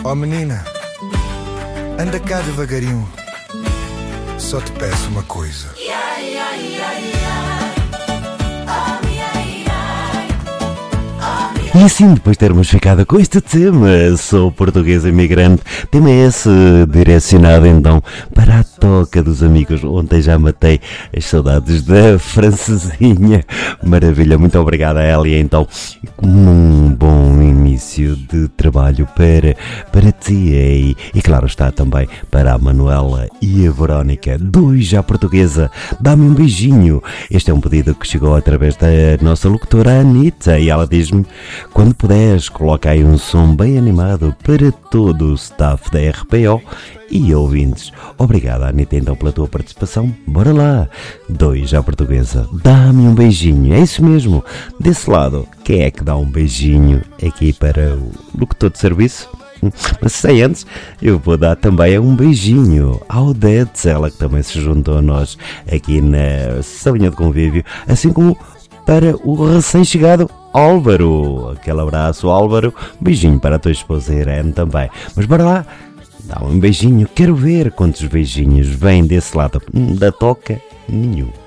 Oh menina, anda cá devagarinho. Só te peço uma coisa. E assim, depois de termos ficado com este tema, sou português imigrante, tema esse direcionado então para a toca dos amigos. Ontem já matei as saudades da francesinha. Maravilha, muito obrigado a Elia então. Um bom início de trabalho para ti e claro está também para a Manuela e a Verónica. Dois à portuguesa, dá-me um beijinho. Este é um pedido que chegou através da nossa locutora Anitta e ela diz-me: quando puderes, coloca aí um som bem animado para todo o staff da RPO e ouvintes. Obrigada, Anitta, então, pela tua participação. Bora lá! Dois à portuguesa, dá-me um beijinho. É isso mesmo. Desse lado, quem é que dá um beijinho aqui para o locutor de serviço? Mas sei antes, eu vou dar também um beijinho ao Deds, ela que também se juntou a nós aqui na salinha de convívio, assim como para o recém-chegado Álvaro. Aquele abraço, Álvaro. Beijinho para a tua esposa Irene também. Mas bora lá, dá um beijinho. Quero ver quantos beijinhos vêm desse lado. Da toca, nenhum.